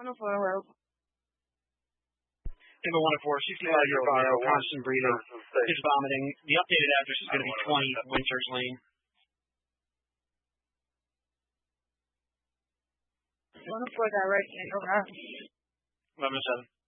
104 Road. Number 104, 65-year-old male, constant breathing, is vomiting. The updated address is going to be 20 Winters Lane. 104 direction, over. 11-7.